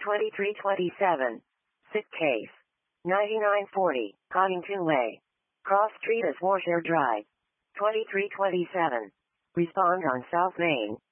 2327. Sick case. 9940, Coddington Way. Cross Street is Warshire Drive. 2327. Respond on South Main.